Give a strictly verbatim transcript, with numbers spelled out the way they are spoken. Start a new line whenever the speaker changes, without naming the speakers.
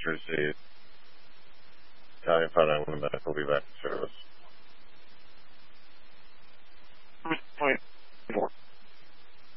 received. Italian Fund, one minute. We'll be back.